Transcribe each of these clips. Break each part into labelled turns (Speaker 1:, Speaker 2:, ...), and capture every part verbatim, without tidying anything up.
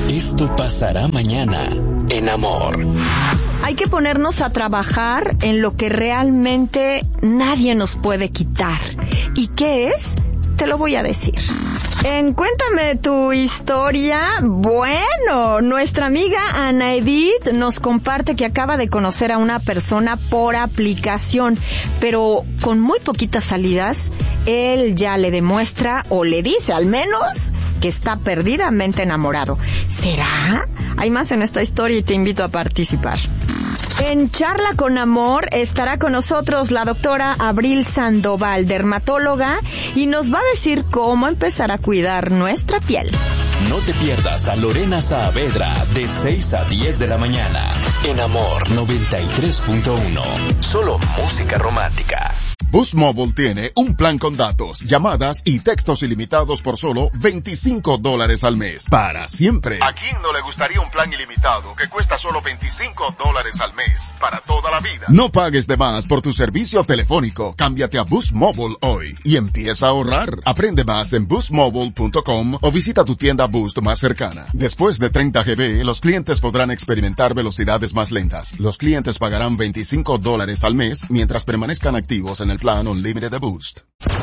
Speaker 1: Esto pasará mañana en Amor.
Speaker 2: Hay que ponernos a trabajar en lo que realmente nadie nos puede quitar. ¿Y qué es? Te lo voy a decir. En Cuéntame tu historia, bueno, nuestra amiga Ana Edith nos comparte que acaba de conocer a una persona por aplicación, pero con muy poquitas salidas, él ya le demuestra, o le dice al menos, que está perdidamente enamorado. ¿Será? Hay más en esta historia y te invito a participar. En Charla con Amor estará con nosotros la doctora Abril Sandoval, dermatóloga, y nos va a decir cómo empezar a cuidar nuestra piel.
Speaker 1: No te pierdas a Lorena Saavedra de seis a diez de la mañana en Amor noventa y tres punto uno. Solo música romántica.
Speaker 3: Boost Mobile tiene un plan con datos, llamadas y textos ilimitados por solo veinticinco dólares al mes. Para siempre. ¿A quién no le gustaría un plan ilimitado que cuesta solo veinticinco dólares al mes? Para toda la vida. No pagues de más por tu servicio telefónico. Cámbiate a Boost Mobile hoy y empieza a ahorrar. Aprende más en boost mobile punto com o visita tu tienda Boost más cercana. Después de treinta gigabytes, los clientes podrán experimentar velocidades más lentas. Los clientes pagarán veinticinco dólares al mes mientras permanezcan activos en el plan Unlimited de Boost.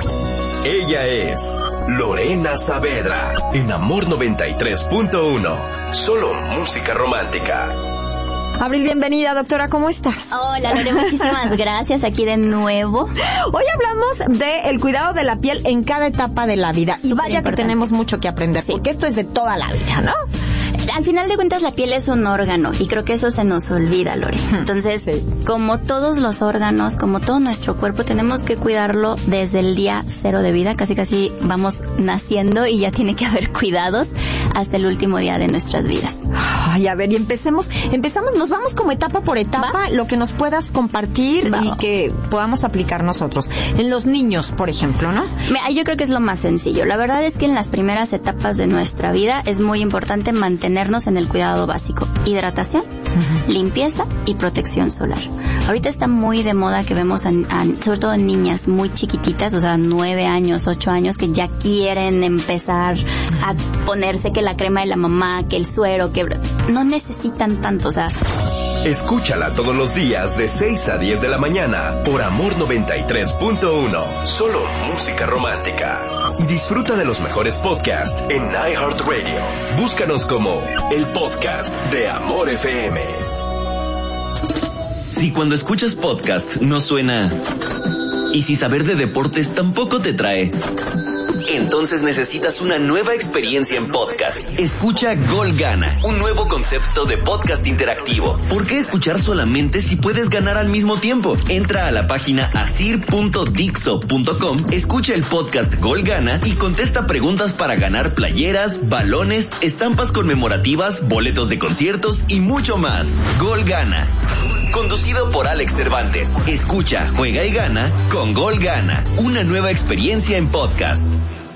Speaker 1: Ella es Lorena Saavedra en Amor noventa y tres punto uno. Solo música romántica.
Speaker 2: Abril, bienvenida, doctora, ¿cómo estás?
Speaker 4: Hola, Lorena, muchísimas gracias, aquí de nuevo.
Speaker 2: Hoy hablamos de el cuidado de la piel en cada etapa de la vida. Súper y vaya importante. Que tenemos mucho que aprender, sí. Porque esto es de toda la vida, ¿no?
Speaker 4: Al final de cuentas, la piel es un órgano, y creo que eso se nos olvida, Lore. Entonces, sí. Como todos los órganos, como todo nuestro cuerpo, tenemos que cuidarlo desde el día cero de vida, casi casi vamos naciendo y ya tiene que haber cuidados hasta el último día de nuestras vidas.
Speaker 2: Ay, a ver, y empecemos, empezamos, nos vamos como etapa por etapa, ¿va? Lo que nos puedas compartir Va. Y que podamos aplicar nosotros. En los niños, por ejemplo, ¿no?
Speaker 4: Yo creo que es lo más sencillo. La verdad es que en las primeras etapas de nuestra vida es muy importante mantenernos en el cuidado básico. Hidratación, uh-huh. limpieza y protección solar. Ahorita está muy de moda que vemos, a, a, sobre todo en niñas muy chiquititas, o sea, nueve años, ocho años, que ya quieren empezar a ponerse que la crema de la mamá, que el suero, que no necesitan tanto, o sea...
Speaker 1: Escúchala todos los días de seis a diez de la mañana por Amor noventa y tres punto uno. Solo música romántica. Y disfruta de los mejores podcasts en iHeartRadio. Búscanos como el podcast de Amor F M.
Speaker 5: Si cuando escuchas podcast no suena... Y si saber de deportes tampoco te trae... Entonces necesitas una nueva experiencia en podcast. Escucha Gol Gana, un nuevo concepto de podcast interactivo. ¿Por qué escuchar solamente si puedes ganar al mismo tiempo? Entra a la página asir punto dixo punto com, escucha el podcast Gol Gana y contesta preguntas para ganar playeras, balones, estampas conmemorativas, boletos de conciertos y mucho más. Gol Gana. Conducido por Alex Cervantes. Escucha, juega y gana con Gol Gana. Una nueva experiencia en podcast.